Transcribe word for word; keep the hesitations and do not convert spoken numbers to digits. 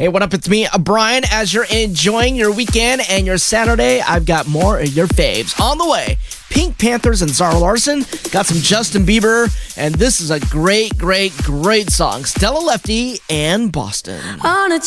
Hey, what up? It's me, Brian. As you're enjoying your weekend and your Saturday, I've got more of your faves on the way. Pink Panthers and Zara Larsson. Got some Justin Bieber. And this is a great, great, great song. Stella Lefty and Boston. On a